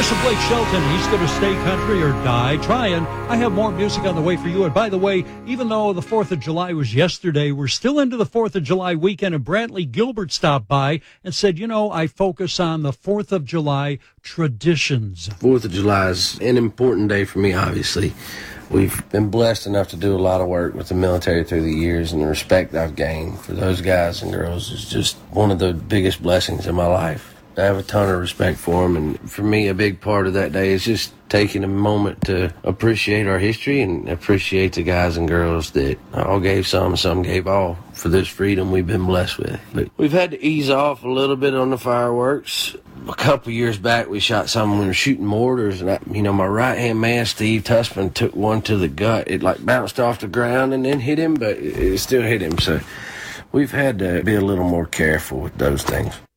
Marshall Blake Shelton, he's going to stay country or die trying. I have more music on the way for you. And by the way, even though the 4th of July was yesterday, we're still into the 4th of July weekend. And Brantley Gilbert stopped by and said, I focus on the 4th of July traditions. 4th of July is an important day for me, obviously. We've been blessed enough to do a lot of work with the military through the years, and the respect I've gained for those guys and girls is just one of the biggest blessings in my life. I have a ton of respect for them, and for me, a big part of that day is just taking a moment to appreciate our history and appreciate the guys and girls that all gave some gave all for this freedom we've been blessed with. But we've had to ease off a little bit on the fireworks. A couple years back, we shot some when we were shooting mortars, and my right-hand man, Steve Tussman, took one to the gut. It bounced off the ground and then hit him, but it still hit him. So we've had to be a little more careful with those things.